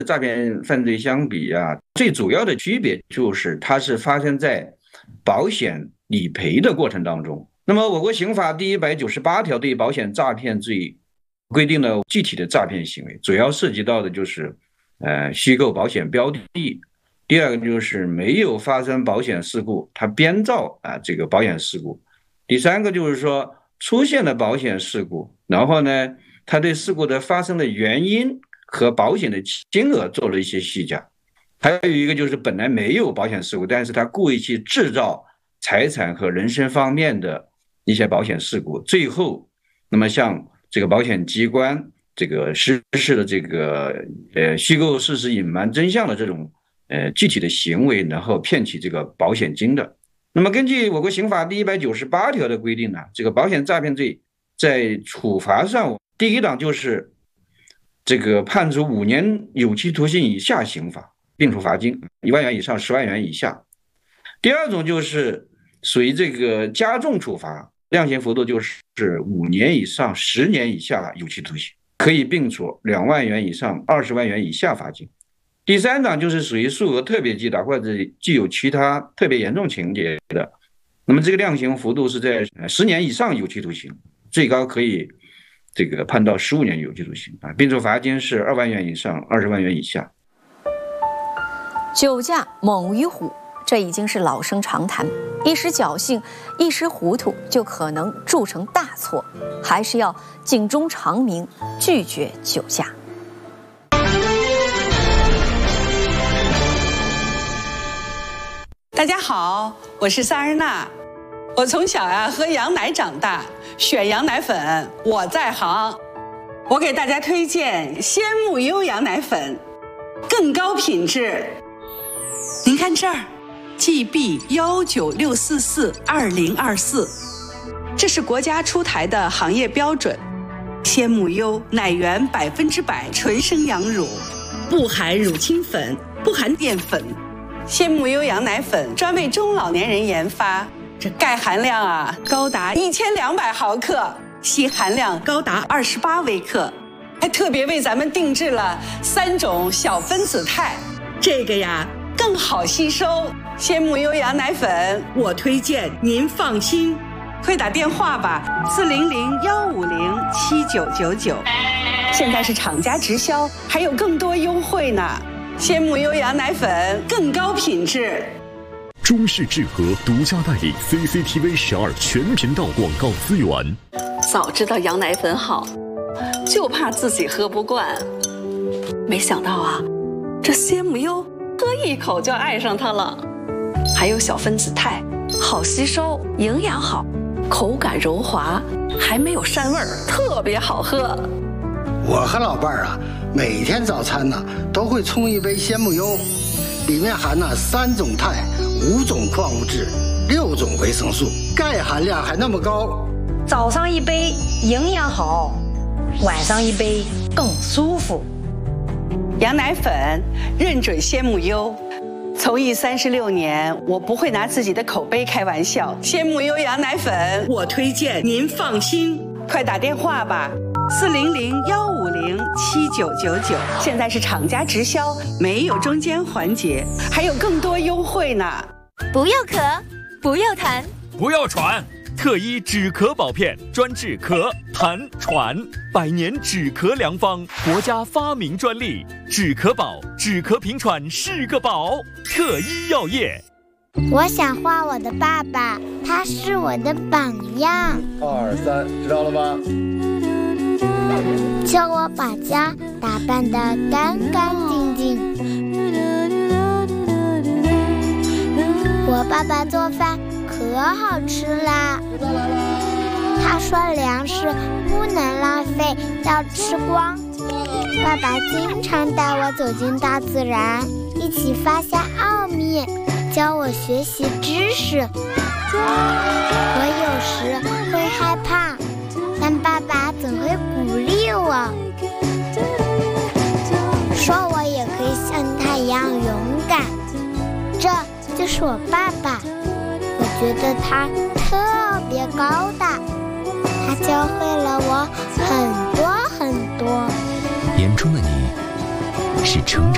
诈骗犯罪相比啊，最主要的区别就是它是发生在保险理赔的过程当中。那么我国刑法第198条对保险诈骗罪规定了具体的诈骗行为，主要涉及到的就是虚构保险标的。第二个就是没有发生保险事故，他编造这个保险事故。第三个就是说出现了保险事故，然后呢，他对事故的发生的原因和保险的金额做了一些虚假。还有一个就是本来没有保险事故，但是他故意去制造财产和人身方面的一些保险事故，最后那么向这个保险机关这个实施了这个虚构事实、隐瞒真相的这种具体的行为，然后骗取这个保险金的。那么根据我国刑法第198条的规定呢，这个保险诈骗罪在处罚上，第一档就是这个判处5年有期徒刑以下刑罚，并处罚金1万元以上10万元以下。第二种就是属于这个加重处罚，量刑幅度就是5年以上10年以下有期徒刑，可以并处2万元以上20万元以下罚金。第三档就是属于数额特别巨大或者具有其他特别严重情节的，那么这个量刑幅度是在10年以上有期徒刑，最高可以这个判到15年有期徒刑并处罚金是2万元以上20万元以下。 酒驾猛于虎，这已经是老生常谈，一时侥幸一时糊涂就可能铸成大错，还是要警钟长鸣，拒绝酒驾。 大家好，我是萨日娜。我从小喝羊奶长大，选羊奶粉我在行。我给大家推荐鲜木优羊奶粉，更高品质。您看这儿 ，GB196442024，这是国家出台的行业标准。鲜木优奶源100%纯生羊乳，不含乳清粉，不含淀粉。鲜木优羊奶粉专为中老年人研发，这钙含量高达1200毫克，硒含量高达28微克，还特别为咱们定制了3种小分子肽，这个更好吸收。鲜木优羊奶粉我推荐，您放心，快打电话吧，400-150-7999，现在是厂家直销，还有更多优惠呢。鲜木优羊奶粉更高品质。 中式智和独家代理 CCTV 12全频道广告资源。 早知道羊奶粉好，就怕自己喝不惯。没想到这鲜木优喝一口就爱上它了。还有小分子肽，好吸收，营养好，口感柔滑，还没有膻味儿，特别好喝。 我和老伴儿每天早餐都会冲一杯鲜木优，里面含3种肽、5种矿物质、6种维生素，钙含量还那么高。 早上一杯营养好，晚上一杯更舒服。 羊奶粉认准鲜木优，从艺36年，我不会拿自己的口碑开玩笑。鲜木优羊奶粉我推荐，您放心，快打电话吧，400-150-7999，现在是厂家直销，没有中间环节，还有更多优惠呢。 不要咳，不要痰， 不要喘，特医止咳保片专治咳、痰、喘，100年止咳良方，国家发明专利，止咳宝，止咳平喘是个宝。特医药业。 我想画我的爸爸，他是我的榜样。 2、3，知道了吗？ 叫我把家打扮得干干净净。我爸爸做饭可好吃啦，他说粮食不能浪费，要吃光。爸爸经常带我走进大自然，一起发现奥秘，教我学习知识。我有时会害怕，但爸爸总会鼓励我，说我也可以像他一样勇敢。这就是我爸爸，我觉得他特别高大，他教会了我很多很多。 眼中的你是成长。